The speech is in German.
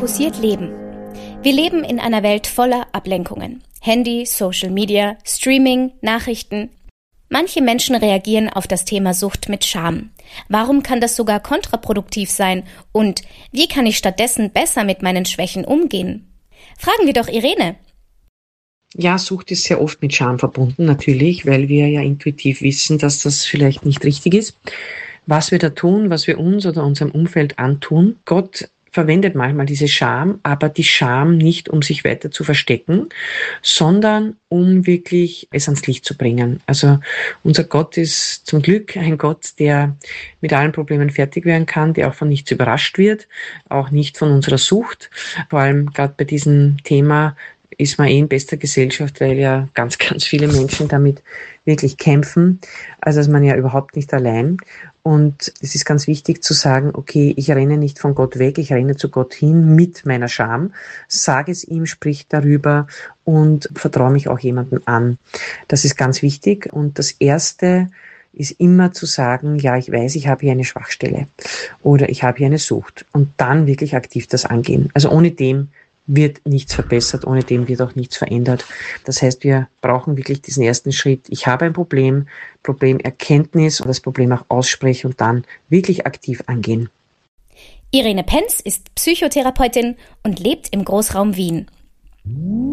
fokussiert leben. Wir leben in einer Welt voller Ablenkungen. Handy, Social Media, Streaming, Nachrichten. Manche Menschen reagieren auf das Thema Sucht mit Scham. Warum kann das sogar kontraproduktiv sein? Und wie kann ich stattdessen besser mit meinen Schwächen umgehen? Fragen wir doch Irene. Ja, Sucht ist sehr oft mit Scham verbunden, natürlich, weil wir ja intuitiv wissen, dass das vielleicht nicht richtig ist. Was wir da tun, was wir uns oder unserem Umfeld antun, Gott verwendet manchmal diese Scham, aber die Scham nicht, um sich weiter zu verstecken, sondern um wirklich es ans Licht zu bringen. Also unser Gott ist zum Glück ein Gott, der mit allen Problemen fertig werden kann, der auch von nichts überrascht wird, auch nicht von unserer Sucht. Vor allem gerade bei diesem Thema ist man in bester Gesellschaft, weil ja ganz, ganz viele Menschen damit wirklich kämpfen. Also ist man ja überhaupt nicht allein. Und es ist ganz wichtig zu sagen, okay, ich renne nicht von Gott weg, ich renne zu Gott hin mit meiner Scham, sage es ihm, sprich darüber und vertraue mich auch jemandem an. Das ist ganz wichtig. Und das Erste ist immer zu sagen, ja, ich weiß, ich habe hier eine Schwachstelle oder ich habe hier eine Sucht. Und dann wirklich aktiv das angehen. Also ohne dem wird nichts verbessert, ohne dem wird auch nichts verändert. Das heißt, wir brauchen wirklich diesen ersten Schritt. Ich habe ein Problemerkenntnis und das Problem auch aussprechen und dann wirklich aktiv angehen. Irene Penz ist Psychotherapeutin und lebt im Großraum Wien.